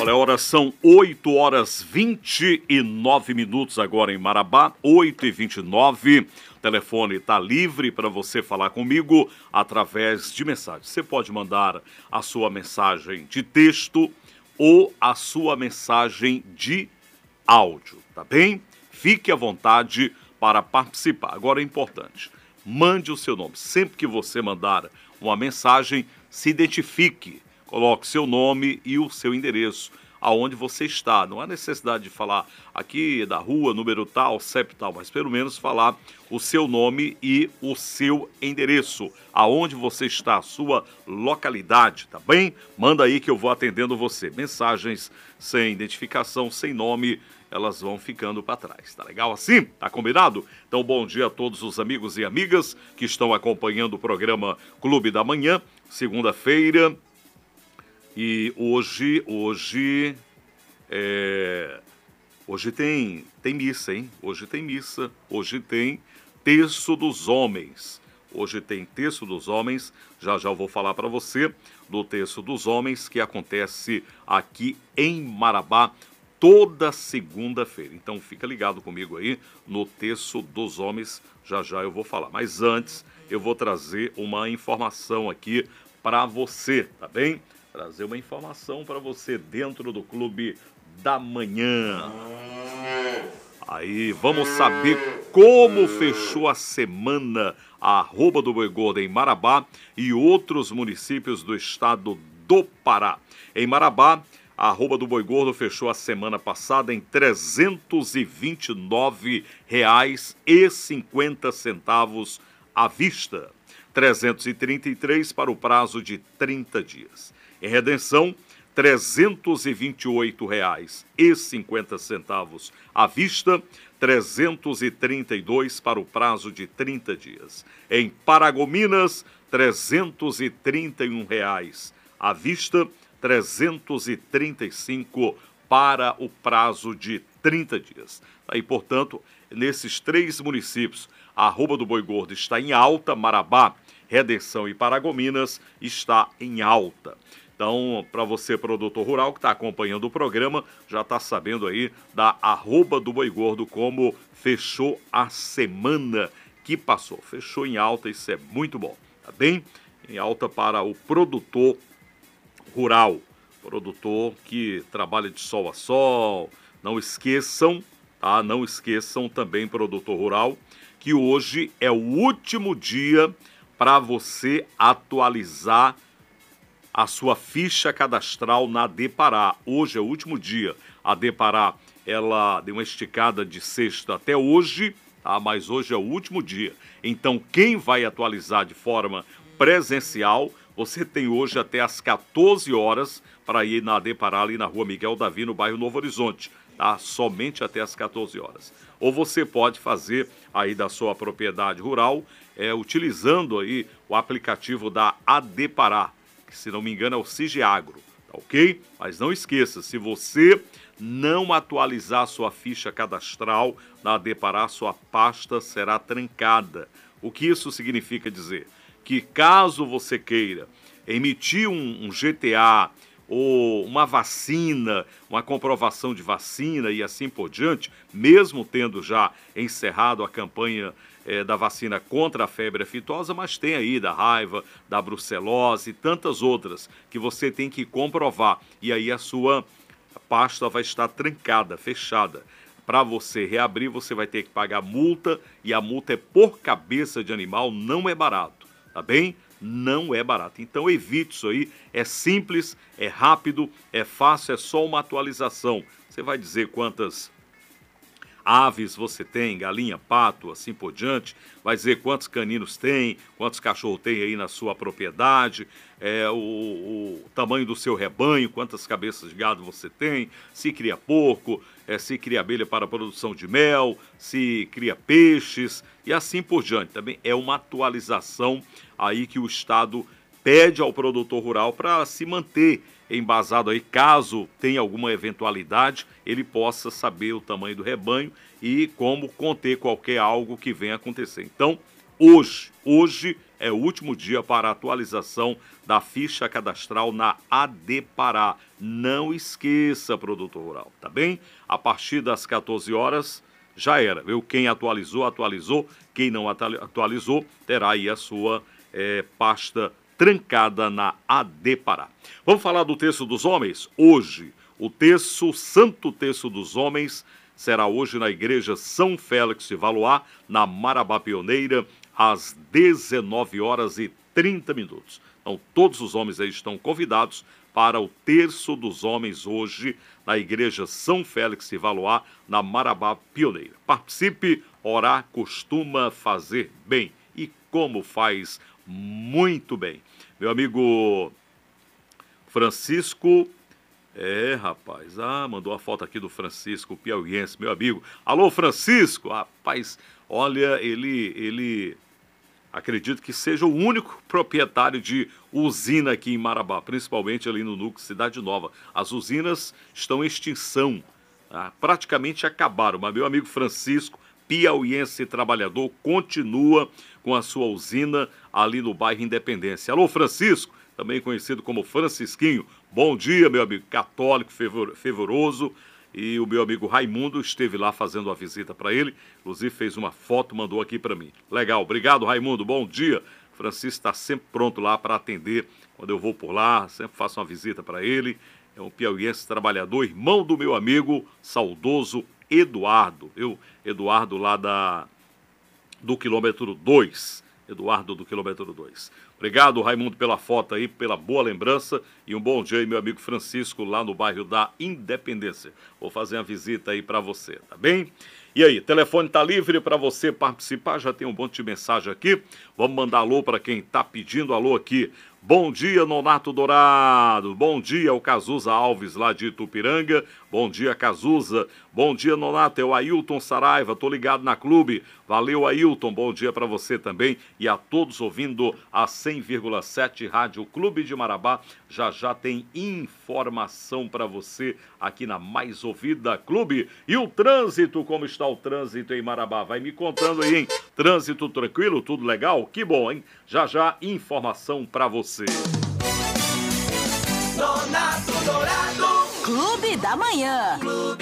Olha, horas são 8h29 agora em Marabá, 8h29. O telefone está livre para você falar comigo através de mensagem. Você pode mandar a sua mensagem de texto ou a sua mensagem de áudio, tá bem? Fique à vontade para participar. Agora é importante, mande o seu nome. Sempre que você mandar uma mensagem, se identifique. Coloque seu nome e o seu endereço, aonde você está. Não há necessidade de falar aqui da rua, número tal, CEP tal, mas pelo menos falar o seu nome e o seu endereço, aonde você está, a sua localidade, tá bem? Manda aí que eu vou atendendo você. Mensagens sem identificação, sem nome, elas vão ficando para trás. Tá legal assim? Tá combinado? Então, bom dia a todos os amigos e amigas que estão acompanhando o programa Clube da Manhã, segunda-feira. E hoje tem missa, hein? Hoje tem missa, hoje tem Terço dos Homens. Hoje tem Terço dos Homens, já eu vou falar para você do Terço dos Homens, que acontece aqui em Marabá toda segunda-feira. Então fica ligado comigo aí no Terço dos Homens, já eu vou falar. Mas antes eu vou trazer uma informação aqui para você, tá bem? Trazer uma informação para você dentro do Clube da Manhã. Aí, vamos saber como fechou a semana a arroba do Boi Gordo em Marabá e outros municípios do estado do Pará. Em Marabá, a arroba do Boi Gordo fechou a semana passada em R$ 329,50 à vista. 333 para o prazo de 30 dias. Em Redenção, R$ 328,50 à vista, 332 para o prazo de 30 dias. Em Paragominas, R$ 331 à vista, 335 para o prazo de 30 dias. Aí, portanto, nesses três municípios, a arroba do Boi Gordo está em alta, Marabá, Redenção e Paragominas está em alta. Então, para você, produtor rural, que está acompanhando o programa, já está sabendo aí da arroba do Boi Gordo, como fechou a semana que passou. Fechou em alta, isso é muito bom, tá bem? Em alta para o produtor rural, produtor que trabalha de sol a sol. Não esqueçam, tá? Não esqueçam também, produtor rural, que hoje é o último dia para você atualizar a sua ficha cadastral na Depará. Hoje é o último dia. A Depará, ela deu uma esticada de sexta até hoje, tá? Mas hoje é o último dia. Então, quem vai atualizar de forma presencial, você tem hoje até às 14 horas para ir na Depará, ali na Rua Miguel Davi, no bairro Novo Horizonte, tá? Somente até às 14 horas. Ou você pode fazer aí da sua propriedade rural, utilizando aí o aplicativo da Adepará, que, se não me engano, é o Sigiagro, tá ok? Mas não esqueça, se você não atualizar sua ficha cadastral na Adepará, sua pasta será trancada. O que isso significa dizer? Que caso você queira emitir um GTA ou uma vacina, uma comprovação de vacina e assim por diante, mesmo tendo já encerrado a campanha da vacina contra a febre aftosa, mas tem aí da raiva, da brucelose e tantas outras que você tem que comprovar. E aí a sua pasta vai estar trancada, fechada. Para você reabrir, você vai ter que pagar multa, e a multa é por cabeça de animal, não é barato, tá bem? Não é barato. Então evite isso aí, é simples, é rápido, é fácil, é só uma atualização. Você vai dizer quantas aves você tem, galinha, pato, assim por diante, vai dizer quantos caninos tem, quantos cachorros tem aí na sua propriedade, o tamanho do seu rebanho, quantas cabeças de gado você tem, se cria porco, se cria abelha para a produção de mel, se cria peixes e assim por diante. Também é uma atualização aí que o Estado pede ao produtor rural para se manter embasado aí, caso tenha alguma eventualidade, ele possa saber o tamanho do rebanho e como conter qualquer algo que venha acontecer. Então, hoje é o último dia para atualização da ficha cadastral na AD Pará. Não esqueça, produtor rural, tá bem? A partir das 14 horas já era, viu? Quem atualizou, atualizou. Quem não atualizou, terá aí a sua pasta trancada na AD Pará. Vamos falar do Terço dos Homens? Hoje, o Santo Terço dos Homens será hoje na Igreja São Félix de Valois, na Marabá Pioneira, às 19h30. Então, todos os homens aí estão convidados para o Terço dos Homens hoje, na Igreja São Félix de Valois, na Marabá Pioneira. Participe, orar costuma fazer bem. E como faz muito bem. Meu amigo Francisco... rapaz, mandou a foto aqui do Francisco piauiense, meu amigo. Alô, Francisco, rapaz, olha, ele acredito que seja o único proprietário de usina aqui em Marabá, principalmente ali no núcleo Cidade Nova. As usinas estão em extinção, praticamente acabaram, mas meu amigo Francisco, piauiense trabalhador, continua com a sua usina ali no bairro Independência. Alô, Francisco, também conhecido como Francisquinho. Bom dia, meu amigo, católico, fervoroso. E o meu amigo Raimundo esteve lá fazendo uma visita para ele. Inclusive fez uma foto, mandou aqui para mim. Legal, obrigado, Raimundo, bom dia. Francisco está sempre pronto lá para atender. Quando eu vou por lá, sempre faço uma visita para ele. É um piauiense trabalhador, irmão do meu amigo saudoso Eduardo. Eduardo lá do quilômetro 2. Eduardo do quilômetro 2. Obrigado, Raimundo, pela foto aí, pela boa lembrança. E um bom dia aí, meu amigo Francisco, lá no bairro da Independência. Vou fazer uma visita aí para você, tá bem? E aí, telefone tá livre para você participar. Já tem um monte de mensagem aqui. Vamos mandar alô para quem tá pedindo alô aqui. Bom dia, Nonato Dourado. Bom dia, o Cazuza Alves, lá de Itupiranga. Bom dia, Cazuza. Bom dia, Nonato. É o Ailton Saraiva. Tô ligado na clube. Valeu, Ailton. Bom dia para você também. E a todos ouvindo a 100,7 Rádio Clube de Marabá. Já tem informação para você aqui na Mais Ouvida Clube. E o trânsito, como está o trânsito em Marabá? Vai me contando aí, hein? Trânsito tranquilo, tudo legal? Que bom, hein? Já informação para você. Nonato Dourado. Clube da Manhã. Clube